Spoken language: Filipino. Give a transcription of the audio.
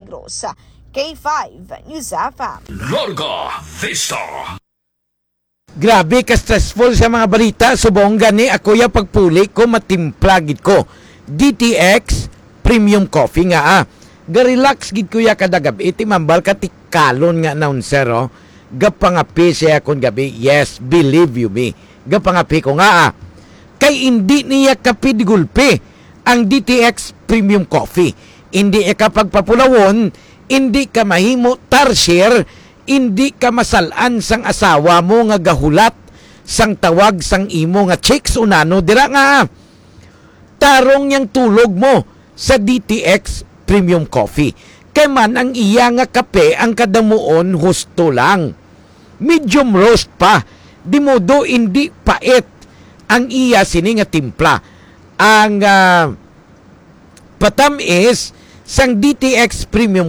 Negros. K5 News FM. Larga Vista. Grabe ka stressful sa mga balita. Subong gani ako ya pagpuli ko matimplagid ko. DTX Premium Coffee nga Ga-relax gid ko ya kada gabi. Iti mambal ka tikalon nga announcer Gapangapi siya akong gabi. Yes, believe you me. Gapangapi ko nga Kay hindi niya kapidgulpi ang DTX Premium Coffee. Hindi ka pagpapulawon, hindi ka mahimo tarsier, hindi ka masalan sang asawa mo nga gahulat sang tawag sang imo nga chicks unano dira nga tarong yang tulog mo sa DTX Premium Coffee. Kay man ang iya nga kape ang kadamuon husto lang. Medium roast pa. Di modo hindi pait ang iya sini nga timpla. Ang patam is sang DTX Premium